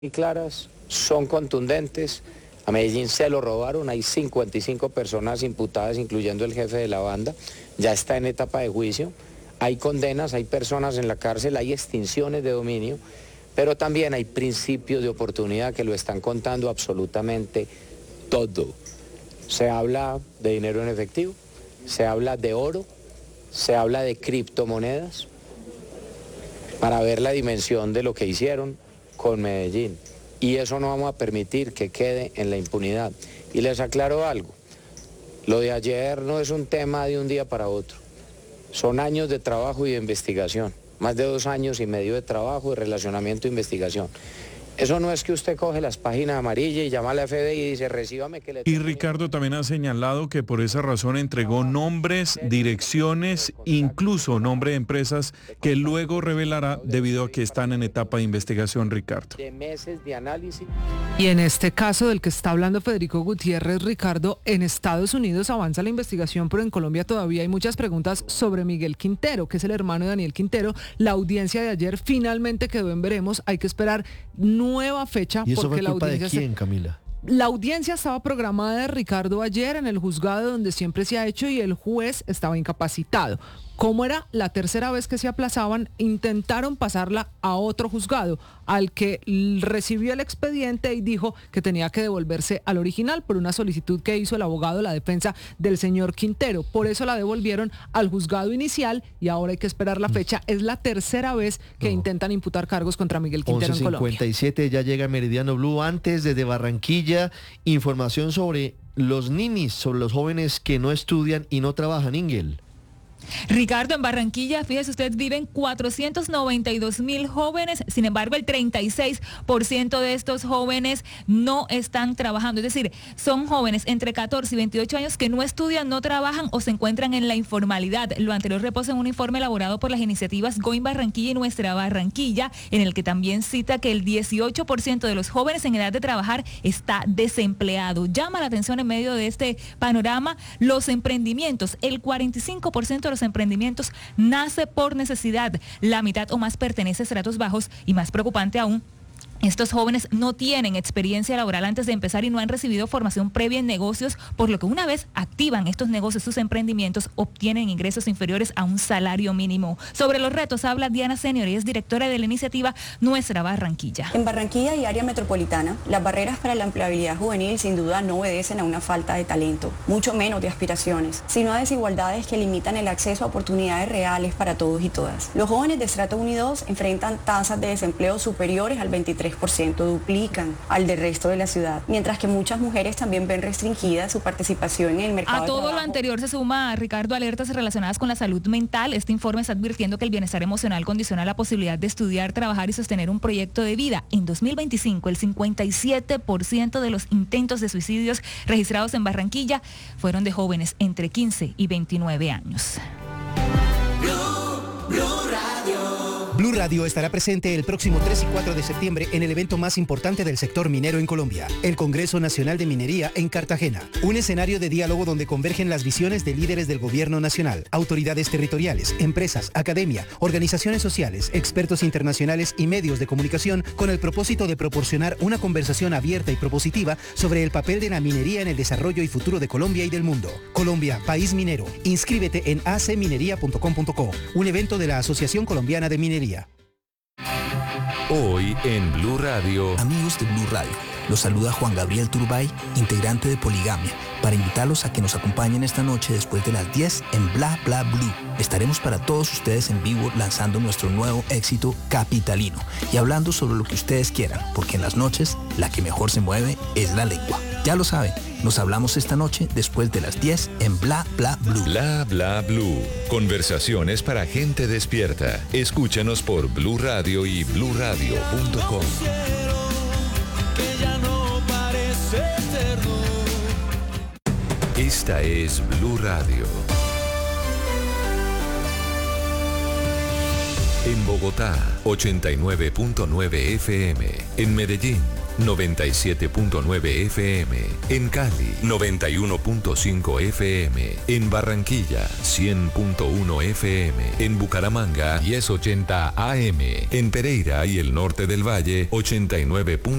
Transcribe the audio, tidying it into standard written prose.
y claras, son contundentes. A Medellín se lo robaron, hay 55 personas imputadas, incluyendo el jefe de la banda, ya está en etapa de juicio, hay condenas, hay personas en la cárcel, hay extinciones de dominio, pero también hay principios de oportunidad que lo están contando absolutamente todo. Se habla de dinero en efectivo, se habla de oro, se habla de criptomonedas, para ver la dimensión de lo que hicieron con Medellín. Y eso no vamos a permitir que quede en la impunidad. Y les aclaro algo, lo de ayer no es un tema de un día para otro, son años de trabajo y de investigación, más de 2 años y medio de trabajo, de relacionamiento e investigación. Eso no es que usted coge las páginas amarillas y llama a la FBI y dice, recíbame que le... Y Ricardo también ha señalado que por esa razón entregó nombres, direcciones, incluso nombre de empresas que luego revelará debido a que están en etapa de investigación, Ricardo. De meses de análisis. Y en este caso del que está hablando Federico Gutiérrez, Ricardo, en Estados Unidos avanza la investigación, pero en Colombia todavía hay muchas preguntas sobre Miguel Quintero, que es el hermano de Daniel Quintero. La audiencia de ayer finalmente quedó en veremos, hay que esperar nueva fecha. ¿Y eso porque fue culpa de quién, Camila? La audiencia estaba programada, Ricardo, ayer en el juzgado donde siempre se ha hecho y el juez estaba incapacitado. Como era la tercera vez que se aplazaban, intentaron pasarla a otro juzgado, al que recibió el expediente y dijo que tenía que devolverse al original por una solicitud que hizo el abogado de la defensa del señor Quintero. Por eso la devolvieron al juzgado inicial y ahora hay que esperar la fecha. Es la tercera vez que intentan imputar cargos contra Miguel Quintero en Colombia. 11:57, ya llega Meridiano Blue. Antes, desde Barranquilla, información sobre los ninis, sobre los jóvenes que no estudian y no trabajan, Ingel. Ricardo, en Barranquilla, fíjese usted, viven 492,000 jóvenes, sin embargo el 36% de estos jóvenes no están trabajando, es decir, son jóvenes entre 14 y 28 años que no estudian, no trabajan o se encuentran en la informalidad. Lo anterior reposa en un informe elaborado por las iniciativas Going Barranquilla y Nuestra Barranquilla, en el que también cita que el 18% de los jóvenes en edad de trabajar está desempleado. Llama la atención en medio de este panorama los emprendimientos. El 45% de los emprendimientos nace por necesidad, la mitad o más pertenece a estratos bajos y, más preocupante aún, estos jóvenes no tienen experiencia laboral antes de empezar y no han recibido formación previa en negocios, por lo que una vez activan estos negocios, sus emprendimientos, obtienen ingresos inferiores a un salario mínimo. Sobre los retos habla Diana Senior, y es directora de la iniciativa Nuestra Barranquilla. En Barranquilla y área metropolitana, las barreras para la empleabilidad juvenil sin duda no obedecen a una falta de talento, mucho menos de aspiraciones, sino a desigualdades que limitan el acceso a oportunidades reales para todos y todas. Los jóvenes de estrato 1 y 2 enfrentan tasas de desempleo superiores al 23%, duplican al del resto de la ciudad, mientras que muchas mujeres también ven restringida su participación en el mercado de trabajo. A todo lo anterior se suma, Ricardo, alertas relacionadas con la salud mental. Este informe está advirtiendo que el bienestar emocional condiciona la posibilidad de estudiar, trabajar y sostener un proyecto de vida. En 2025, el 57% de los intentos de suicidios registrados en Barranquilla fueron de jóvenes entre 15 y 29 años. Blue Radio estará presente el próximo 3 y 4 de septiembre en el evento más importante del sector minero en Colombia, el Congreso Nacional de Minería en Cartagena. Un escenario de diálogo donde convergen las visiones de líderes del gobierno nacional, autoridades territoriales, empresas, academia, organizaciones sociales, expertos internacionales y medios de comunicación, con el propósito de proporcionar una conversación abierta y propositiva sobre el papel de la minería en el desarrollo y futuro de Colombia y del mundo. Colombia, país minero. Inscríbete en acminería.com.co, un evento de la Asociación Colombiana de Minería. Hoy en Blue Radio. Amigos de Blue Radio, los saluda Juan Gabriel Turbay, integrante de Poligamia, para invitarlos a que nos acompañen esta noche después de las 10 en Bla Bla Blue. Estaremos para todos ustedes en vivo lanzando nuestro nuevo éxito Capitalino y hablando sobre lo que ustedes quieran, porque en las noches la que mejor se mueve es la lengua. Ya lo saben, nos hablamos esta noche después de las 10 en Bla Bla Blue. Bla Bla Blue. Conversaciones para gente despierta. Escúchanos por Blue Radio y bluradio.com. Esta es Blue Radio. En Bogotá, 89.9 FM. En Medellín, 97.9 FM. En Cali, 91.5 FM. En Barranquilla, 100.1 FM. En Bucaramanga, 1080 AM. En Pereira y el norte del Valle, 89.